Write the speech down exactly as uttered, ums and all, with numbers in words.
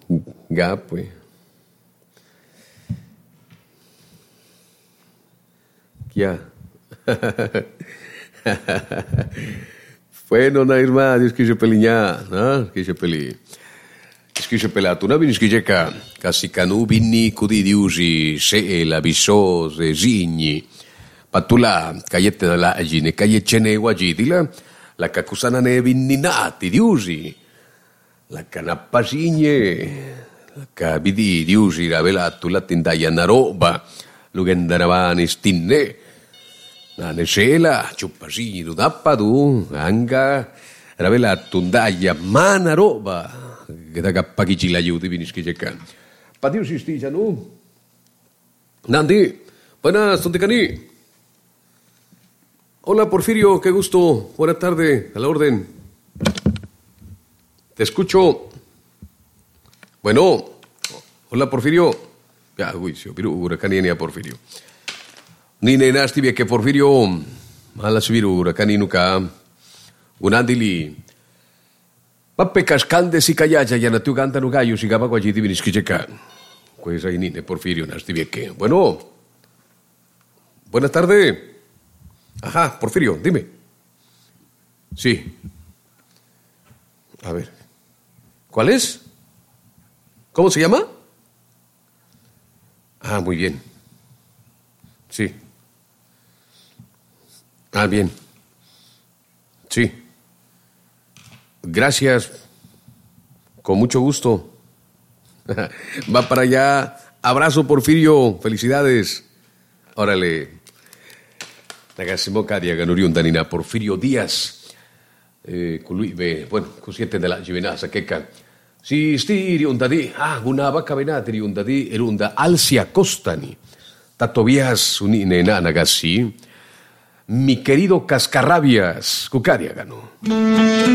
Ya, pues. Ya. Bueno, na irmã, diz que je pelinha, né? Que je peli. Diz que je pelato, na diz que je ka, kasi kanu binni kudi diusi se la biso de zigni. Patula kayete la agine, kayechene wajidila, la kakusana ne binninati diusi. La canapasigne, la cabidi diusi la velato la tindaya naroba, lugendaravani stinne. Na nesela, chuppasini du dappadu, anga, ravela tundaya, mana roba, che da cappachici l'aiuti, vinischi ceccan. Patiu si stigia, no? Nandi, buenas, Tonticani. Hola, Porfirio, qué gusto. Buenas tardes, a la orden. Te escucho. Bueno, hola, Porfirio. Ya, uy, si piru, huracani a Porfirio. Nine nasti che Porfirio alla sviru rakani nuka unandili pappe cascande si callaja ya na tu canta no gallo si gaba qua divini skicheka pues ahí nine Porfirio nasti che bueno buenas tardes. Ajá, Porfirio, dime. Sí. A ver. ¿Cuál es? ¿Cómo se llama? Ah, muy bien. Sí. Ah, bien. Sí. Gracias. Con mucho gusto. Va para allá. Abrazo, Porfirio. Felicidades. Órale. Ragazzi, Cadia Ganuriun Danina Porfirio Díaz. Eh, con lui, beh, bueno, cosiete della Givenasa, che ca. Si sti riondadi. Ah, una vaca venati riondadi erunda Alcia Costani. Tatovías unine nanagassi. Mi querido Cascarrabias, Cucariagano.